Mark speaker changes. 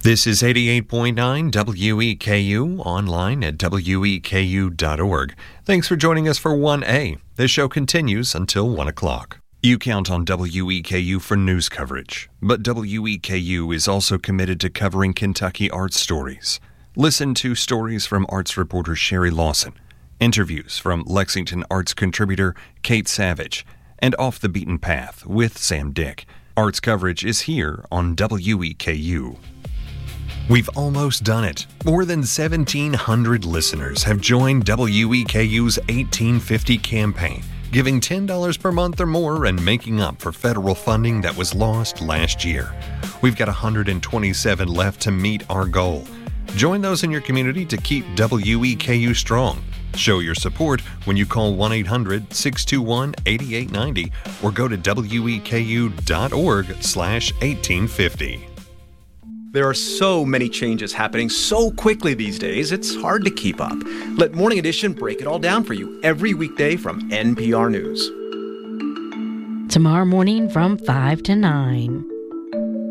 Speaker 1: This is 88.9 WEKU, online at weku.org. Thanks for joining us for 1A. This show continues until 1 o'clock. You count on WEKU for news coverage, but WEKU is also committed to covering Kentucky arts stories. Listen to stories from arts reporter Sherry Lawson, interviews from Lexington arts contributor Kate Savage, and Off the Beaten Path with Sam Dick. Arts coverage is here on WEKU. We've almost done it. More than 1,700 listeners have joined WEKU's 1850 campaign, giving $10 per month or more and making up for federal funding that was lost last year. We've got 127 left to meet our goal. Join those in your community to keep WEKU strong. Show your support when you call 1-800-621-8890 or go to weku.org/1850.
Speaker 2: There are so many changes happening so quickly these days, it's hard to keep up. Let Morning Edition break it all down for you every weekday from NPR News.
Speaker 3: Tomorrow morning from 5 to 9.